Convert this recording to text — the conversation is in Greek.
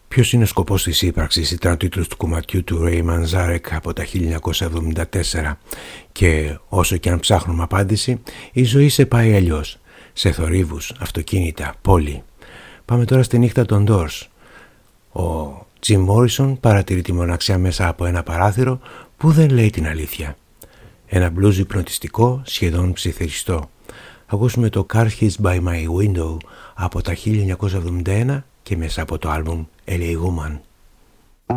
Ποιος είναι ο σκοπός της ύπαρξης ήταν ο τίτλος του κομματιού του Ray Manzarek από τα 1974 και όσο και αν ψάχνουμε απάντηση, η ζωή σε πάει αλλιώς, σε θορύβους, αυτοκίνητα, πόλη. Πάμε τώρα στη νύχτα των Doors. Ο Jim Morrison παρατηρεί τη μοναξιά μέσα από ένα παράθυρο που δεν λέει την αλήθεια. Ένα blues υπνοτιστικό, σχεδόν ψιθυριστό. Ακούσουμε το Car Hits by My Window από τα 1971 και μέσα από το άλμπουμ LA Woman.